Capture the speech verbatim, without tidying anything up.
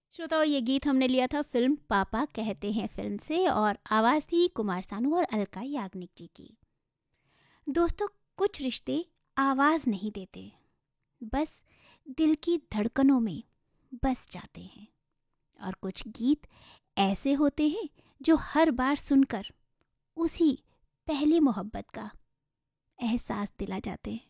श्रोताओं, ये गीत हमने लिया था फिल्म पापा कहते हैं फिल्म से, और आवाज़ थी कुमार सानू और अलका याग्निक जी की। दोस्तों, कुछ रिश्ते आवाज़ नहीं देते, बस दिल की धड़कनों में बस जाते हैं। और कुछ गीत ऐसे होते हैं जो हर बार सुनकर उसी पहली मोहब्बत का एहसास दिला जाते हैं।